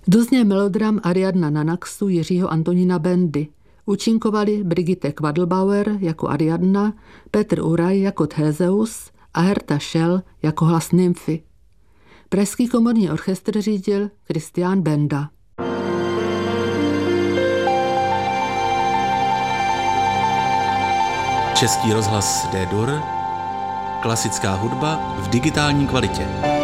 Dozněl melodram Ariadna na Naxu Jiřího Antonína Bendy. Účinkovali Brigitte Quadlbauer jako Ariadna, Petr Uraj jako Theseus a Herta Schell jako hlas nymfy. Pražský komorní orchestr řídil Christian Benda. Český rozhlas D-Dur, klasická hudba v digitální kvalitě.